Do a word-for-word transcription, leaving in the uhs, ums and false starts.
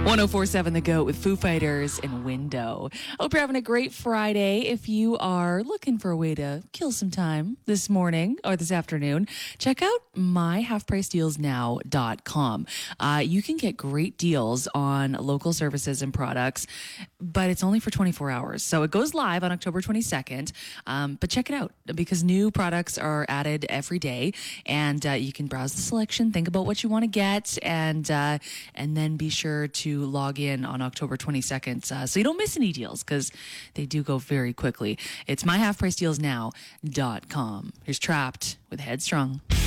ten forty-seven The Goat with Foo Fighters and Window. I hope you're having a great Friday. If you are looking for a way to kill some time this morning or this afternoon, check out my half price deals now dot com. Uh, you can get great deals on local services and products, but it's only for twenty-four hours. So it goes live on October twenty-second, um, but check it out because new products are added every day, and uh, you can browse the selection, think about what you want to get, and uh, and then be sure to log in on October twenty-second uh, so you don't miss any deals because they do go very quickly. It's my half price deals now dot com. Here's Trapped with Headstrong.